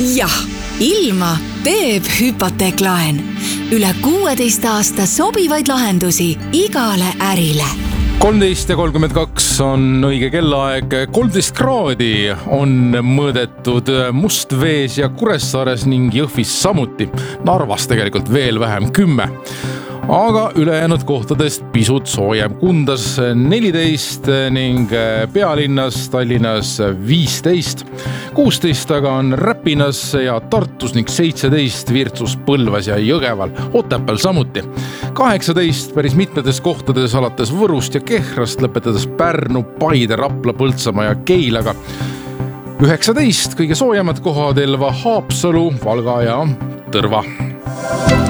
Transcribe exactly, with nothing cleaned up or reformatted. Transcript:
jah, ilma teeb hüpoteeklaen. Üle kuueteist aasta sobivaid lahendusi igale ärile. kolmteist ja kolmkümmend kaks on õige kellaaeg. kolmteist kraadi on mõõdetud Mustvees ja Kuressaares ning Jõhvis samuti. Narvas tegelikult veel vähem kümme. Aga ülejäänud kohtadest pisut soojem. Kundas neliteist ning pealinnas Tallinnas viisteist. kuusteist aga on Räpinas ja Tartus ning seitseteist Virtsus, Põlvas ja Jõgeval. Otepääl samuti. kaheksateist päris mitmetes kohtades alates Võrust ja Kehrast, lõpetades Pärnu, Paide, Rapla, Põltsamaa ja Keilaga. üheksateist kõige soojemad kohad Elva, Haapsalu, Valga ja Tõrva.